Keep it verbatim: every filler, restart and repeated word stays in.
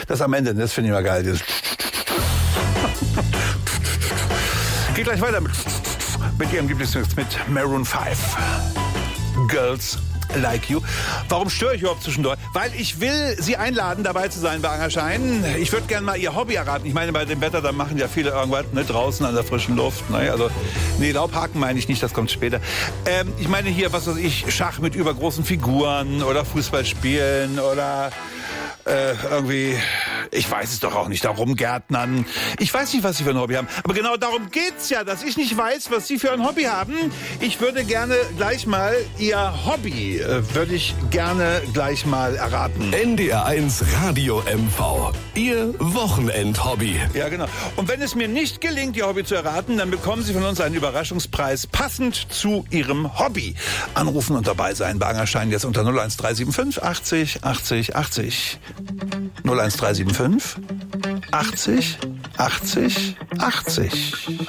Das am Ende, das finde ich mal geil. Das geht gleich weiter mit, mit ihrem Lieblingsmix mit Maroon fünf. Girls Like You. Warum störe ich überhaupt zwischendurch? Weil ich will Sie einladen, dabei zu sein bei Angerschein. Ich würde gerne mal Ihr Hobby erraten. Ich meine, bei dem Wetter, da machen ja viele irgendwas, ne, draußen an der frischen Luft. Ne? Also, nee, Laubhaken meine ich nicht, das kommt später. Ähm, ich meine hier, was weiß ich, Schach mit übergroßen Figuren oder Fußball spielen oder äh, irgendwie, ich weiß es doch auch nicht, da rumgärtnern. Ich weiß nicht, was Sie für ein Hobby haben. Aber genau darum geht's ja, dass ich nicht weiß, was Sie für ein Hobby haben. Ich würde gerne gleich mal Ihr Hobby, äh, würde ich gerne gleich mal erraten. N D R eins Radio M V. Ihr Wochenend-Hobby. Ja, genau. Und wenn es mir nicht gelingt, Ihr Hobby zu erraten, dann bekommen Sie von uns einen Überraschungspreis passend zu Ihrem Hobby. Anrufen und dabei sein bei Angerschein jetzt unter null eins drei sieben fünf achtzig achtzig achtzig. null eins drei sieben fünf achtzig achtzig achtzig.